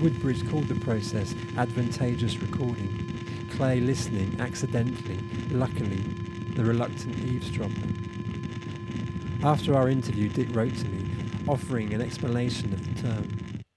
Woodbridge called the process advantageous recording. Clay listening accidentally, luckily, the reluctant eavesdropper. After our interview, Dick wrote to me, offering an explanation of the term.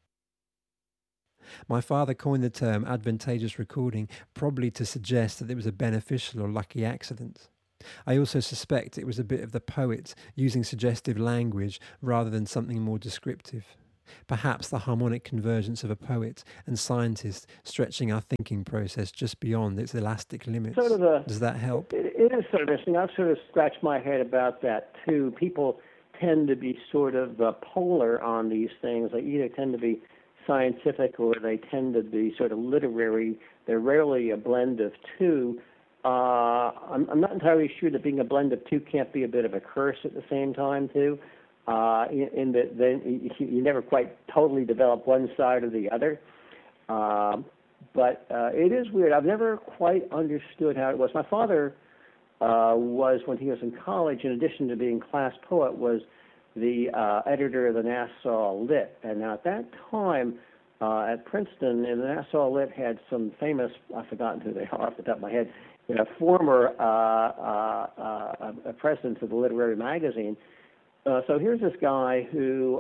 My father coined the term advantageous recording probably to suggest that it was a beneficial or lucky accident. I also suspect it was a bit of the poet using suggestive language rather than something more descriptive. Perhaps the harmonic convergence of a poet and scientist stretching our thinking process just beyond its elastic limits. Does that help? It is sort of interesting. I've sort of scratched my head about that too. People tend to be sort of polar on these things. They either tend to be scientific or they tend to be sort of literary. They're rarely a blend of two. I'm not entirely sure that being a blend of two can't be a bit of a curse at the same time too. In that then you never quite totally develop one side or the other. But it is weird. I've never quite understood how it was. My father was, when he was in college, in addition to being class poet, was the editor of the Nassau Lit. And now at that time at Princeton, and the Nassau Lit had some famous, I've forgotten who they are off the top of my head, former presidents of the literary magazine. So here's this guy whose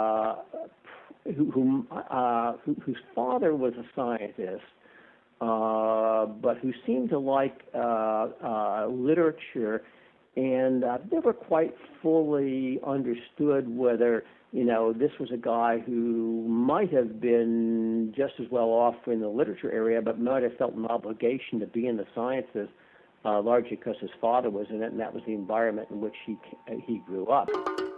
father was a scientist, but who seemed to like literature, and I've never quite fully understood whether this was a guy who might have been just as well off in the literature area, but might have felt an obligation to be in the sciences, largely because his father was in it, and that was the environment in which he grew up.